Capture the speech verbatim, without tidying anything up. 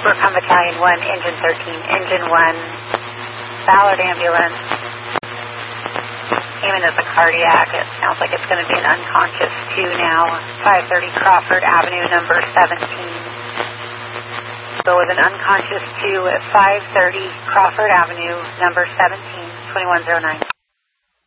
Brookham Battalion one, Engine thirteen, Engine one, Ballard Ambulance. Came in as a cardiac. It sounds like it's going to be an unconscious two now. five thirty Crawford Avenue, number seventeen. So with an unconscious two at five thirty Crawford Avenue, number seventeen, twenty-one oh nine.